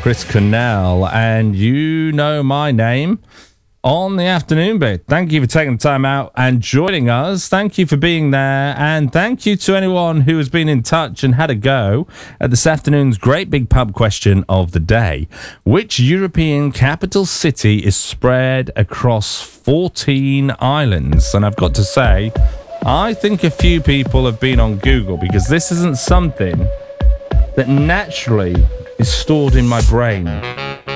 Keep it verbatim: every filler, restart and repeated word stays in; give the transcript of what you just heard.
Chris Cornell, and you know my name on the afternoon bit. Thank you for taking the time out and joining us. Thank you for being there, and thank you to anyone who has been in touch and had a go at this afternoon's great big pub question of the day. Which European capital city is spread across fourteen islands? And I've got to say, I think a few people have been on Google, because this isn't something that naturally is stored in my brain.